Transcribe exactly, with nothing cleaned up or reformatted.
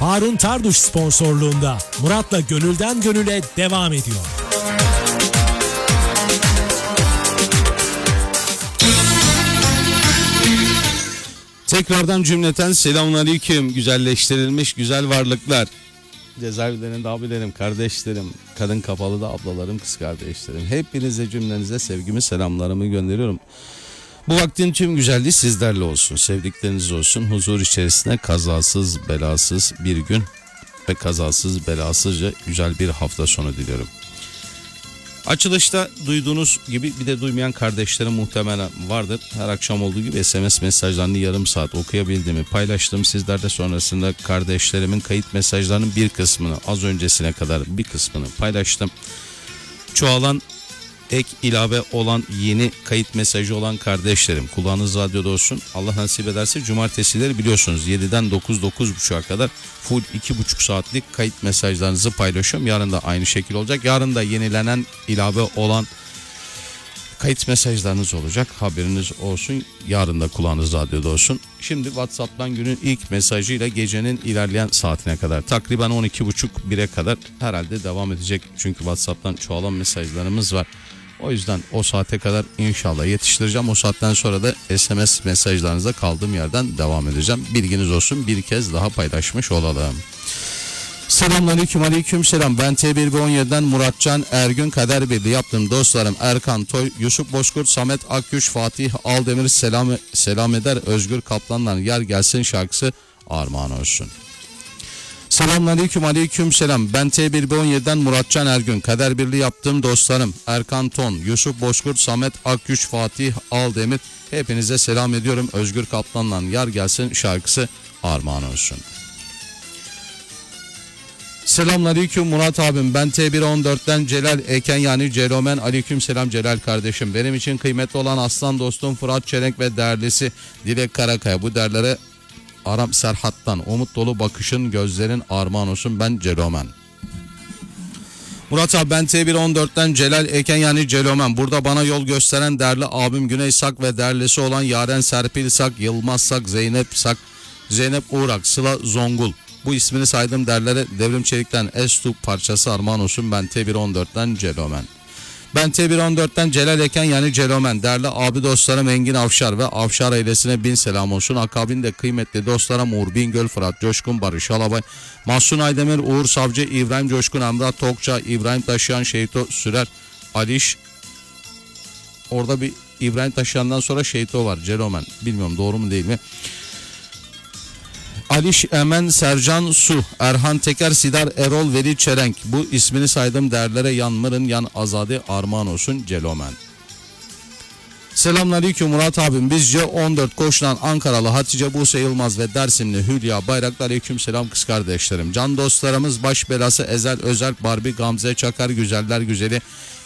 Harun Tarduş sponsorluğunda Murat'la Gönülden Gönüle devam ediyor. Tekrardan cümleten selamünaleyküm güzelleştirilmiş güzel varlıklar. Cezaevlerinde abilerim, kardeşlerim, kadın kapalı da ablalarım, kız kardeşlerim. Hepinize cümlenize sevgimi, selamlarımı gönderiyorum. Bu vaktin tüm güzelliği sizlerle olsun, sevdikleriniz olsun. Huzur içerisinde kazasız belasız bir gün ve kazasız belasızca güzel bir hafta sonu diliyorum. Açılışta duyduğunuz gibi bir de duymayan kardeşlerim muhtemelen vardır. Her akşam olduğu gibi S M S mesajlarını yarım saat okuyabildiğimi paylaştım. Sizler de sonrasında kardeşlerimin kayıt mesajlarının bir kısmını, az öncesine kadar bir kısmını paylaştım. Çoğalan, ek ilave olan, yeni kayıt mesajı olan kardeşlerim, kulağınız radyoda olsun. Allah nasip ederse cumartesileri biliyorsunuz yediden dokuz dokuz buçuğa kadar full iki buçuk saatlik kayıt mesajlarınızı paylaşıyorum. Yarın da aynı şekil olacak. Yarın da yenilenen, ilave olan kayıt mesajlarınız olacak. Haberiniz olsun. Yarın da kulağınız radyoda olsun. Şimdi WhatsApp'tan günün ilk mesajıyla gecenin ilerleyen saatine kadar, takriben on iki buçuk bire kadar herhalde devam edecek. Çünkü WhatsApp'tan çoğalan mesajlarımız var. O yüzden o saate kadar inşallah yetiştireceğim. O saatten sonra da S M S mesajlarınıza kaldığım yerden devam edeceğim. Bilginiz olsun, bir kez daha paylaşmış olalım. Selamünaleyküm, aleyküm selam. Ben T bir on yedi'den Muratcan Ergün, Kader Birliği yaptığım dostlarım Erkan Toy, Yusuf Bozkurt, Samet Akgüç, Fatih Aldemir selam, selam eder. Özgür Kaplan'dan Yer Gelsin şarkısı armağan olsun. Selamünaleyküm, aleyküm selam. Ben T bir on yedi'den Muratcan Ergün, Kader Birliği yaptığım dostlarım Erkan Ton, Yusuf Bozkurt, Samet Akgüç, Fatih Aldemir hepinize selam ediyorum. Özgür Kaplan'dan Yer Gelsin şarkısı armağan olsun. Selamünaleyküm Murat abim. Ben T bir on dört'ten Celal Eken yani Celomen. Aleyküm selam Celal kardeşim. Benim için kıymetli olan aslan dostum Fırat Çelenk ve değerlisi Dilek Karakaya. Bu değerlere Aram Serhat'tan umut dolu bakışın, gözlerin armağan olsun. Ben Celomen. Murat abi, ben T bir on dört'ten Celal Eken yani Celomen. Burada bana yol gösteren değerli abim Güney Sak ve değerlisi olan Yaren Serpil Sak, Yılmaz Sak, Zeynep Sak, Zeynep Uğrak, Sıla Zongul. Bu ismini saydım derlere Devrim Çelik'ten Estup parçası armağan olsun. Ben T bir on dört'ten Celomen. Ben T bir on dört'ten Celal Eken yani Celomen. Değerli abi dostlarım Engin Avşar ve Avşar ailesine bin selam olsun. Akabinde kıymetli dostlarım Uğur Bingöl, Fırat Coşkun, Barış Alabay, Mahsun Aydemir, Uğur Savcı, İbrahim Coşkun, Emrah Tokça, İbrahim Taşıyan, Şeyto Sürer, Aliş. Orada bir İbrahim Taşıyan'dan sonra Şeyto var. Celomen. Bilmiyorum doğru mu değil mi? Aliş Emen, Sercan Su, Erhan Teker, Sidar Erol, Veli Çerenk. Bu ismini saydım değerlere yan mırın yan azade armağan olsun Celomen. Selamünaleyküm Murat abim. Bizce on dört Koç'tan Ankaralı Hatice Buse Yılmaz ve Dersimli Hülya Bayraktar. Aleyküm selam kız kardeşlerim. Can dostlarımız baş belası Ezel Özel, Barbie Gamze Çakar, Güzeller Güzeli